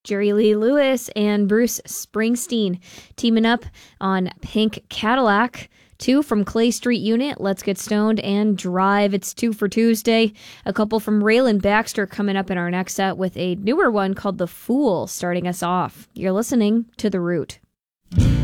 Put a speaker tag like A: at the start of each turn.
A: Jerry Lee Lewis and Bruce Springsteen teaming up on Pink Cadillac. 2 from Clay Street Unit, Let's Get Stoned, and Drive. It's 2 for Tuesday. A couple from Raylan Baxter coming up in our next set with a newer one called The Fool starting us off. You're listening to The Root.